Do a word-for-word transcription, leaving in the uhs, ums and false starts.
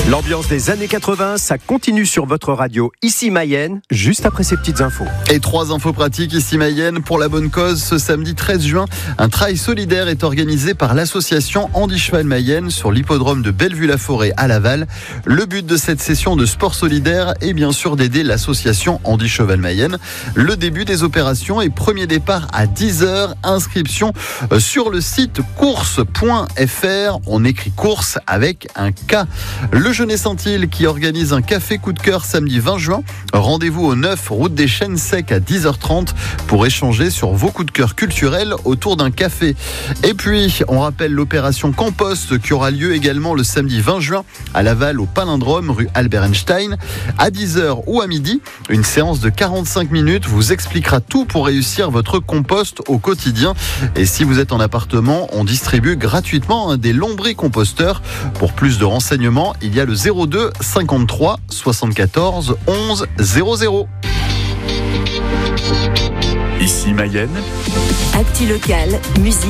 L'ambiance des années quatre-vingts, ça continue sur votre radio, ici Mayenne, juste après ces petites infos. Et trois infos pratiques ici Mayenne pour la bonne cause. Ce samedi treize juin, un trail solidaire est organisé par l'association Handi Cheval Mayenne sur l'hippodrome de Bellevue-la-Forêt à Laval. Le but de cette session de sport solidaire est bien sûr d'aider l'association Handi Cheval Mayenne. Le début des opérations est premier départ à dix heures. Inscription sur le site course point f r. On écrit course avec un K. Le Jeunet Saint-Île qui organise un café coup de cœur samedi vingt juin. Rendez-vous au neuf route des Chênes Secs à dix heures trente pour échanger sur vos coups de cœur culturels autour d'un café. Et puis, on rappelle l'opération Compost qui aura lieu également le samedi vingt juin à Laval au Palindrome, rue Albert Einstein, à dix heures ou à midi. Une séance de quarante-cinq minutes vous expliquera tout pour réussir votre compost au quotidien. Et si vous êtes en appartement, on distribue gratuitement des lombricomposteurs. Pour plus de renseignements, il y a le zéro deux cinquante-trois soixante-quatorze onze zéro zéro. Ici Mayenne. Actu locale, musique.